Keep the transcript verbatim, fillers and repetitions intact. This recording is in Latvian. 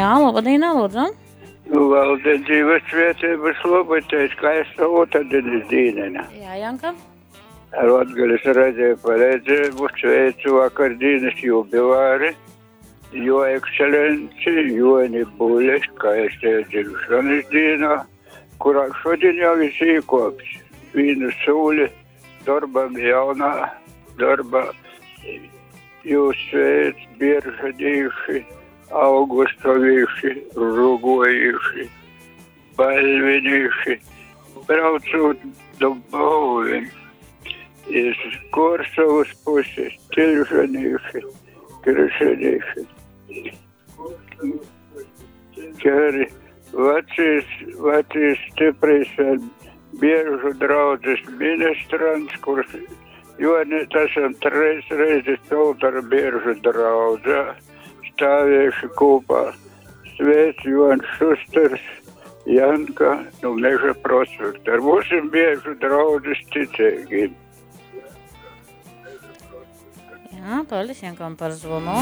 Jā, labdien, lūdzu. Nu, valde dzīves vietības lobotēs, kā es savu tad ir dīnena. Jā, Janka. Ar Latgalis redzēju palīdzību, sveicu vakardienas jubilāri, jo ekscelenci, Joni Buļes, kā es teicu, dzimšanas dienā, kurā šodien jau visi īkops. Vīnu sūli, darbam jaunā, darba jūs sveic, bieržadījuši, augustovījuši, rugojuši, balvinījuši, braucot do Bovim. Iz Korsavas puses, tilžanījuši, krišanījuši. Čeri vecīs, vecīs stiprais biežu draudzes ministrants, kurš Joni, tasam treis reizes tautar biežu draudzē, stāvējuši kopā. Sveic Jons Šusters, Janka, no Meža prospekta. Ar mūsim biežu draudzes ticēgiem. Jā, paldies Jankam par zvanu.